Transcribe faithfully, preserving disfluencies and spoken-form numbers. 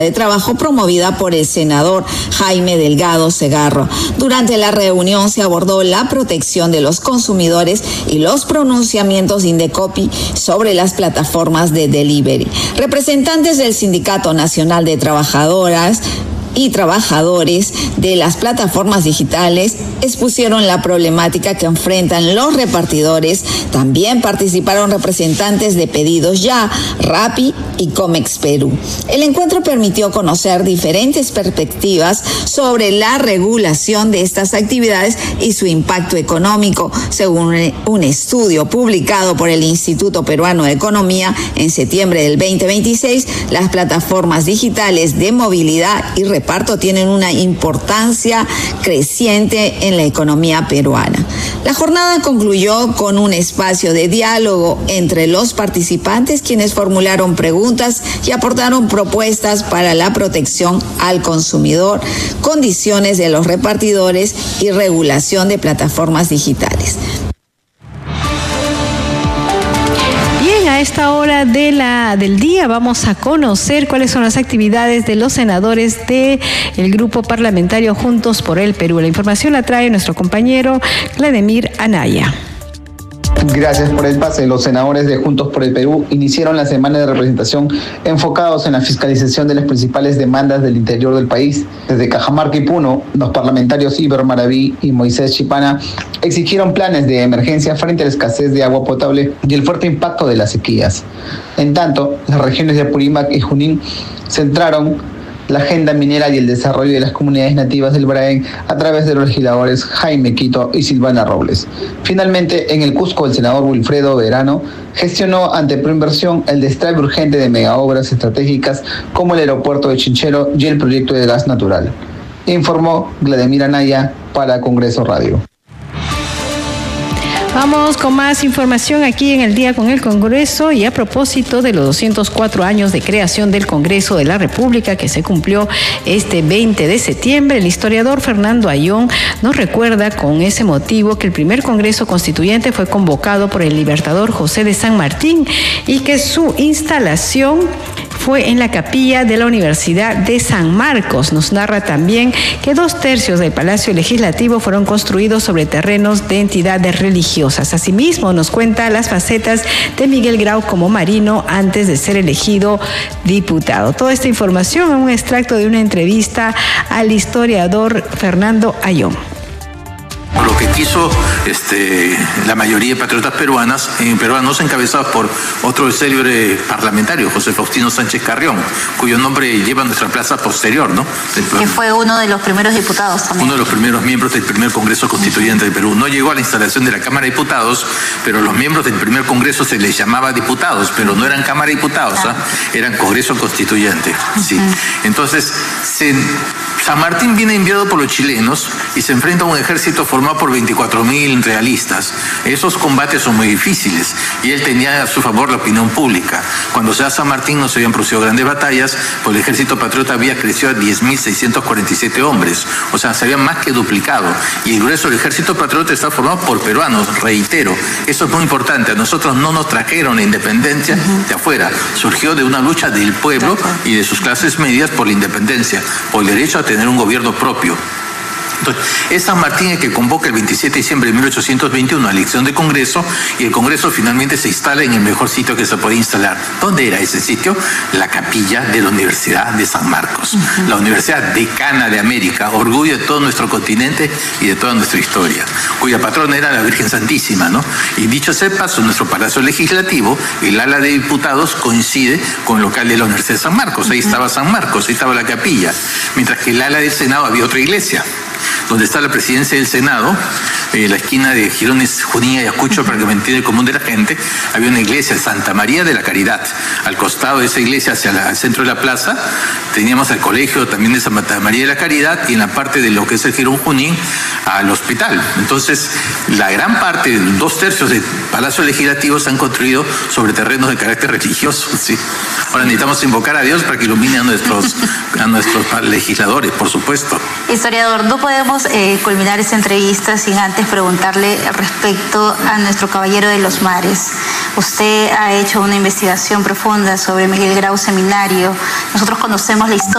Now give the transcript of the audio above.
de trabajo promovida por el senador Jaime Delgado Segarra. Durante la reunión se abordó la protección de los consumidores y los pronunciamientos de Indecopi sobre las plataformas de delivery. Representantes del Sindicato Nacional de Trabajadoras y trabajadores de las plataformas digitales expusieron la problemática que enfrentan los repartidores. También participaron representantes de Pedidos Ya, Rappi y Comex Perú. El encuentro permitió conocer diferentes perspectivas sobre la regulación de estas actividades y su impacto económico. Según un estudio publicado por el Instituto Peruano de Economía en septiembre del veinte veintiséis, las plataformas digitales de movilidad y reparto tienen una importancia creciente en la economía peruana. La jornada concluyó con un espacio de diálogo entre los participantes, quienes formularon preguntas y aportaron propuestas para la protección al consumidor, condiciones de los repartidores y regulación de plataformas digitales. A esta hora de la, del día vamos a conocer cuáles son las actividades de los senadores del grupo parlamentario Juntos por el Perú. La información la trae nuestro compañero Vladimir Anaya. Gracias por el pase. Los senadores de Juntos por el Perú iniciaron la semana de representación enfocados en la fiscalización de las principales demandas del interior del país. Desde Cajamarca y Puno, los parlamentarios Iber Maraví y Moisés Chipana exigieron planes de emergencia frente a la escasez de agua potable y el fuerte impacto de las sequías. En tanto, las regiones de Apurímac y Junín centraron la agenda minera y el desarrollo de las comunidades nativas del Braén a través de los legisladores Jaime Quito y Silvana Robles. Finalmente, en el Cusco, el senador Wilfredo Verano gestionó ante Proinversión el destrabe urgente de megaobras estratégicas como el aeropuerto de Chinchero y el proyecto de gas natural. Informó Vladimir Anaya para Congreso Radio. Vamos con más información aquí en el Día con el Congreso, y a propósito de los doscientos cuatro años de creación del Congreso de la República que se cumplió este veinte de septiembre, el historiador Fernando Ayón nos recuerda con ese motivo que el primer Congreso Constituyente fue convocado por el libertador José de San Martín y que su instalación fue en la capilla de la Universidad de San Marcos. Nos narra también que dos tercios del Palacio Legislativo fueron construidos sobre terrenos de entidades religiosas. Asimismo, nos cuenta las facetas de Miguel Grau como marino antes de ser elegido diputado. Toda esta información en un extracto de una entrevista al historiador Fernando Ayón. Lo que quiso este, la mayoría de patriotas peruanas, eh, peruanos encabezados por otro célebre parlamentario, José Faustino Sánchez Carrión, cuyo nombre lleva nuestra plaza posterior, ¿no? Que fue uno de los primeros diputados también. Uno de los primeros miembros del primer Congreso Constituyente de Perú. No llegó a la instalación de la Cámara de Diputados, pero los miembros del primer Congreso se les llamaba diputados, pero no eran Cámara de Diputados, claro. ¿eh? Eran Congreso Constituyente. Sí. Uh-huh. Entonces, se, San Martín viene enviado por los chilenos y se enfrenta a un ejército formado por veinticuatro mil realistas. Esos combates son muy difíciles y él tenía a su favor la opinión pública. Cuando se da San Martín no se habían producido grandes batallas, pues el ejército patriota había crecido a diez mil seiscientos cuarenta y siete hombres, o sea, se había más que duplicado, y el grueso del ejército patriota está formado por peruanos, reitero, eso es muy importante. A nosotros no nos trajeron la independencia uh-huh. de afuera, surgió de una lucha del pueblo y de sus clases medias por la independencia, por el derecho a tener un gobierno propio. Entonces, es San Martín el que convoca el veintisiete de diciembre de mil ochocientos veintiuno a la elección de Congreso, y el Congreso finalmente se instala en el mejor sitio que se podía instalar. ¿Dónde era ese sitio? La capilla de la Universidad de San Marcos, uh-huh. la Universidad Decana de América, orgullo de todo nuestro continente y de toda nuestra historia, cuya patrona era la Virgen Santísima, ¿no? Y dicho sea de paso, nuestro Palacio Legislativo, el ala de diputados coincide con el local de la Universidad de San Marcos, ahí uh-huh. estaba San Marcos, ahí estaba la capilla, mientras que el ala del Senado había otra iglesia. Donde está la presidencia del Senado, eh, la esquina de Girones, Junín y Ayacucho, para que me entienda el común de la gente, había una iglesia, Santa María de la Caridad. Al costado de esa iglesia, hacia la, el centro de la plaza, teníamos el colegio también de Santa María de la Caridad, y en la parte de lo que es el Girón Junín, al hospital. Entonces, la gran parte, dos tercios del Palacio Legislativo se han construido sobre terrenos de carácter religioso, ¿sí? Ahora necesitamos invocar a Dios para que ilumine a nuestros, a nuestros legisladores, por supuesto. Historiador, no podemos eh, culminar esta entrevista sin antes preguntarle respecto a nuestro caballero de los mares. Usted ha hecho una investigación profunda sobre Miguel Grau Seminario. Nosotros conocemos la historia